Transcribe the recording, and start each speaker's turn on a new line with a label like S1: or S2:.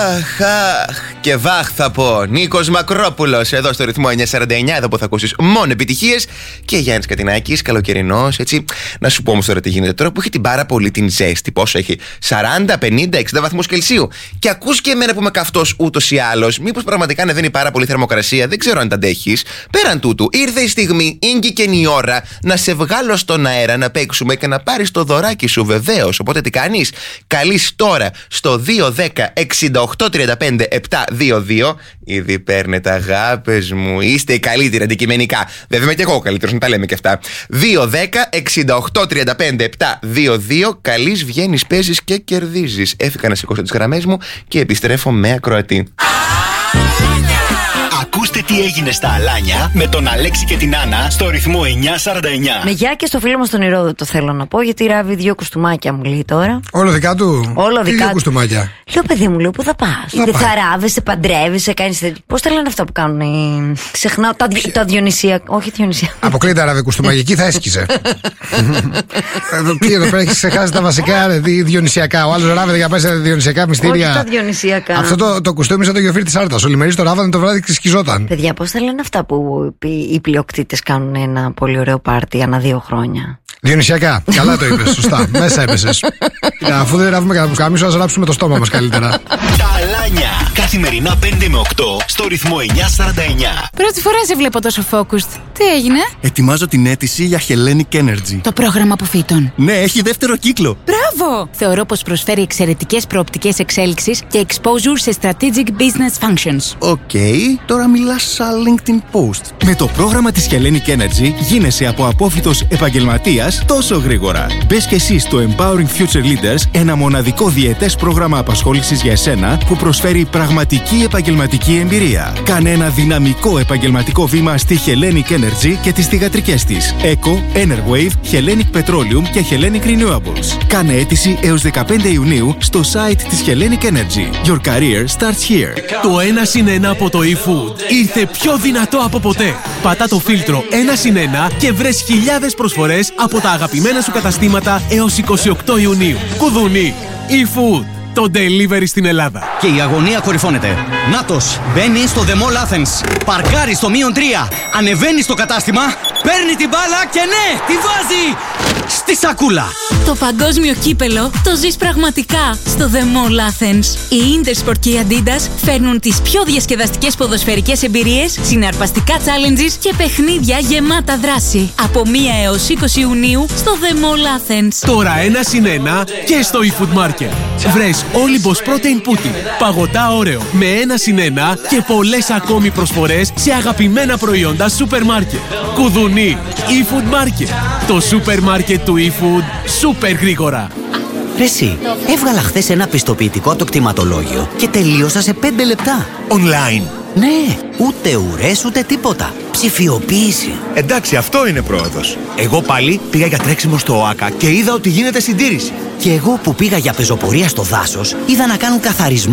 S1: Και βάχ θα πω. Νίκος Μακρόπουλος εδώ στο ρυθμό 949, εδώ που θα ακούσεις μόνο επιτυχίες. Και Γιάννης Κατινάκης, καλοκαιρινός, έτσι. Να σου πω όμως τώρα τι γίνεται τώρα που έχει την πάρα πολύ την ζέστη. Πόσο έχει? 40, 50, 60 βαθμούς Κελσίου. Και ακούς και εμένα που είμαι καυτός ούτως ή άλλως. Μήπως πραγματικά ανεβαίνει πάρα πολύ θερμοκρασία? Δεν ξέρω αν τα αντέχεις. Πέραν τούτου, ήρθε η στιγμή, ήγηκε η ώρα να σε βγάλω στον αέρα να παίξουμε και να πάρεις το δωράκι σου, βεβαίως. Οπότε τι κάνεις? Καλείς τώρα στο 210 68 35 722. Ήδη παίρνετε, αγάπες μου. Είστε οι καλύτεροι αντικειμενικά. Βέβαια είμαι και εγώ καλύτερος, να τα λέμε και αυτά. 210 68 35 722. Καλείς, βγαίνεις, παίζεις και κερδίζεις. Έφυγα να σηκώσω τις γραμμές μου και επιστρέφω με ακροατή.
S2: Ακούστε τι έγινε στα Αλάνια με τον Αλέξη και την Άννα στο ρυθμό 949.
S3: Με γεια και στο φίλο μας τον Ηρόδοτο θέλω να πω, γιατί ράβει 2 κουστούμάκια μου λέει τώρα.
S4: Όλο δικά του?
S3: Όλο δικά του.
S4: 2 κουστούμάκια.
S3: Λέω παιδί μου, λέω, πού θα πας? Θα ράβεσαι, παντρεύεσαι, κάνεις τέτοιο. Πώς τα λένε αυτά που κάνουν ξεχνάω τα Διονυσία. Όχι Διονυσία.
S4: Αποκλείται ράβει κουστούμακια, θα έσκησε. Τι εδώ πέρα έχεις ξεχάσει τα βασικά διονυσιακά. Ο άλλος ράβεται για να πάει σε διονυσιακά μυστήρια.
S3: Όχι τα διονυσιακά.
S4: Αυτό το κουστούμι σαν το Γιοφύρι της Άρτας. Ο Λιμερής το ράβανε το βράδυ και σκιζόταν.
S3: Παιδιά, πώς θα λένε αυτά που οι πλειοκτήτες κάνουν ένα πολύ ωραίο πάρτι ανά 2 χρόνια?
S4: Διονυσιακά. Καλά το είπες, σωστά. Μέσα έπεσες. Αφού δεν ράβουμε κανένα πουκάμισο, ας ράψουμε το στόμα μας καλύτερα.
S2: Τα Αλάνια. Καθημερινά 5 με 8 στο ρυθμό 949.
S5: Πρώτη φορά σε βλέπω τόσο focused. Τι έγινε?
S6: Ετοιμάζω την αίτηση για Hellenic Energy.
S5: Το πρόγραμμα αποφύτων.
S6: Ναι, έχει δεύτερο κύκλο.
S5: Μπράβο! Θεωρώ πως προσφέρει εξαιρετικές προοπτικές εξέλιξης και exposure σε strategic business functions.
S6: Οκ, τώρα μιλάς σαν LinkedIn post. Με το πρόγραμμα της Hellenic Energy γίνεσαι από απόφοιτος επαγγελματίας τόσο γρήγορα. Μπες και εσύ στο Empowering Future Leaders, ένα μοναδικό διετές πρόγραμμα απασχόλησης για εσένα που προσφέρει πραγματική επαγγελματική εμπειρία. Κάνε ένα δυναμικό επαγγελματικό βήμα στη Hellenic Energy και τις θυγατρικές της Eco, Enerwave, Hellenic Petroleum και Hellenic Renewables. Κάνε αίτηση έως 15 Ιουνίου στο site της Hellenic Energy. Your career starts here.
S7: Το 1+1 από το eFood ήρθε πιο δυνατό από ποτέ. Πατά το φίλτρο 1+1 και βρες χιλιάδες προσφορές από τα αγαπημένα σου καταστήματα έως 28 Ιουνίου. Κουδουνί. eFood. Το delivery στην Ελλάδα.
S8: Και η αγωνία κορυφώνεται. Νάτος, μπαίνει στο The Mall Athens. Παρκάρει στο -3. Ανεβαίνει στο κατάστημα. Παίρνει την μπάλα και ναι, τη βάζει στη σακούλα.
S5: Το παγκόσμιο κύπελο το ζεις πραγματικά στο The Mall Athens. Η Intersport και η Adidas φέρνουν τις πιο διασκεδαστικές ποδοσφαιρικές εμπειρίες, συναρπαστικά challenges και παιχνίδια γεμάτα δράση. Από 1 έως 20 Ιουνίου στο The Mall Athens.
S7: Τώρα 1+1 και στο eFood Market. Βρες Olympus Protein Pudding, παγωτά Oreo με 1+1 και πολλές ακόμη προσφορές σε αγαπημένα προϊόντα σούπερ μάρκετ. Κουδουνί, eFood Market. Το σούπερ μάρκετ του eFood σούπερ γρήγορα.
S8: Ρε εσύ, έβγαλα χθες ένα πιστοποιητικό από το κτηματολόγιο και τελείωσα σε 5 λεπτά.
S2: Online.
S8: Ναι, ούτε ουρές ούτε τίποτα. Ψηφιοποίηση.
S2: Εντάξει, αυτό είναι πρόοδος. Εγώ πάλι πήγα για τρέξιμο στο ΟΑΚΑ και είδα ότι γίνεται συντήρηση.
S8: Και εγώ που πήγα για πεζοπορία στο δάσος, είδα να κάνουν καθαρισμό